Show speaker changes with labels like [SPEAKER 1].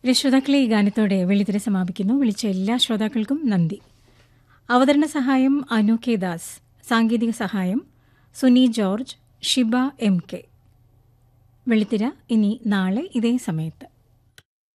[SPEAKER 1] ശ്രോതാക്കളെ, ഈ ഗാനത്തോടെ വെള്ളിത്തിര സമാപിക്കുന്നു. വിളിച്ച എല്ലാ ശ്രോതാക്കൾക്കും നന്ദി. അവതരണ സഹായം അനു കെ ദാസ്, സാങ്കേതിക സഹായം Suni George, Shiba M K. വെള്ളിത്തിര ഇനി നാളെ ഇതേ സമയത്ത്.